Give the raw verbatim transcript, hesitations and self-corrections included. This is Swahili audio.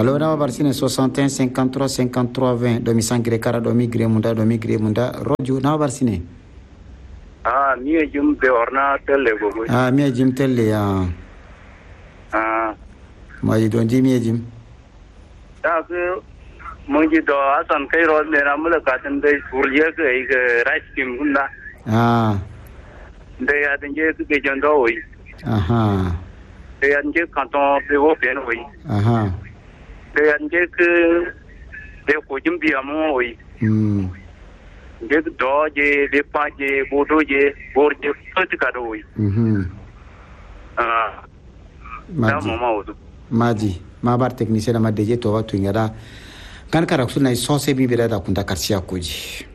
Alors na barsine soixante et un cinquante-trois cinquante-trois vingt domi sangre kara domi gre munda domi gre munda roju na barsine ah mi jum be orna telle gogo ah mi jim telle ya ah ma yi don ji mi jim ta ku mun ji do asan kai ro ne na mula ka tan dai surje ke ga rice kim gunda ah dai ya den je ke jando oi aha dai ya je kanton be wo pen oi aha dai ya je ke de ko jim bi amo oi hmm je do je de pa je bodo je bor je tot ka do oi mhm ah maji maji ma bar technicien ma deje to watu ngara kan kara kusuna so se bi bira da kunta karsia koji